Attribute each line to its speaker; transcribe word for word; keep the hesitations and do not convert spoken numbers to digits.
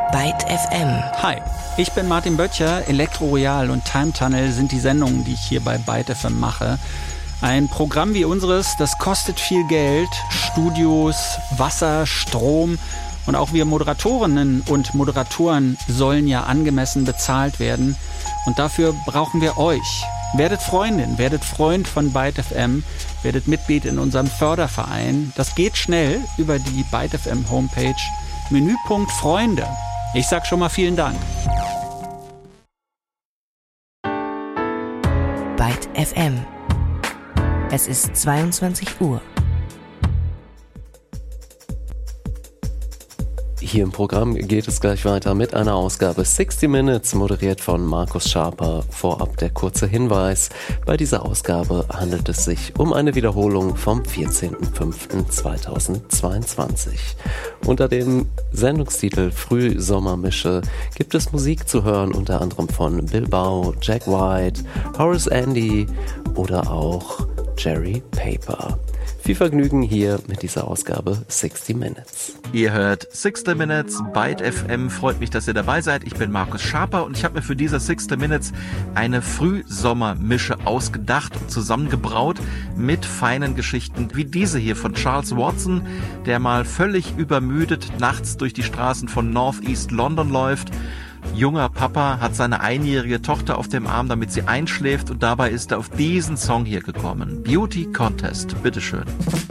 Speaker 1: Byte F M.
Speaker 2: Hi, ich bin Martin Böttcher. Elektro Royal und Time Tunnel sind die Sendungen, die ich hier bei Byte F M mache. Ein Programm wie unseres, das kostet viel Geld. Studios, Wasser, Strom und auch wir Moderatorinnen und Moderatoren sollen ja angemessen bezahlt werden. Und dafür brauchen wir euch. Werdet Freundin, werdet Freund von Byte F M, werdet Mitglied in unserem Förderverein. Das geht schnell über die Byte F M Homepage. Menüpunkt Freunde. Ich sag schon mal vielen Dank.
Speaker 1: Byte F M. Es ist zweiundzwanzig Uhr.
Speaker 3: Hier im Programm geht es gleich weiter mit einer Ausgabe sixty Minutes, moderiert von Markus Schaper. Vorab der kurze Hinweis: Bei dieser Ausgabe handelt es sich um eine Wiederholung vom vierzehnten fünften zweitausendzweiundzwanzig. Unter dem Sendungstitel Frühsommermische gibt es Musik zu hören, unter anderem von Bilbao, Jack White, Horace Andy oder auch Jerry Paper. Viel Vergnügen hier mit dieser Ausgabe sixty Minutes.
Speaker 4: Ihr hört sixty Minutes, Byte F M. Freut mich, dass ihr dabei seid. Ich bin Markus Schaper und ich habe mir für diese sixty Minutes eine Frühsommermische ausgedacht und zusammengebraut mit feinen Geschichten wie diese hier von Charles Watson, der mal völlig übermüdet nachts durch die Straßen von North East London läuft. Junger Papa hat seine einjährige Tochter auf dem Arm, damit sie einschläft, und dabei ist er auf diesen Song hier gekommen. Beauty Contest, bitteschön.